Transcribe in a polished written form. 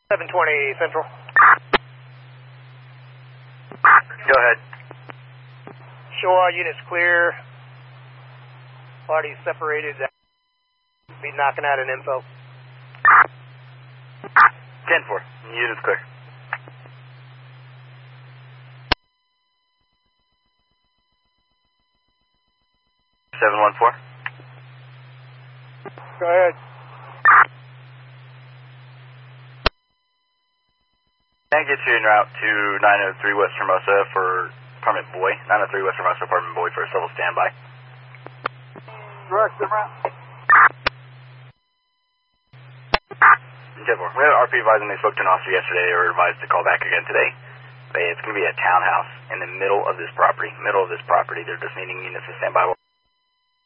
720 Central. Go ahead. Show all units clear. Parties separated. Be knocking out an info. 10-4. Units clear. Seven one four. Go ahead. Can I get you en route to 903 West Hermosa for Apartment Boy? 903 West Hermosa, Apartment Boy for a civil standby. Direct them out. 10-4. We have RP advising they spoke to an officer yesterday. They were advised to call back again today. It's going to be a townhouse in the middle of this property. They're just needing units to stand by.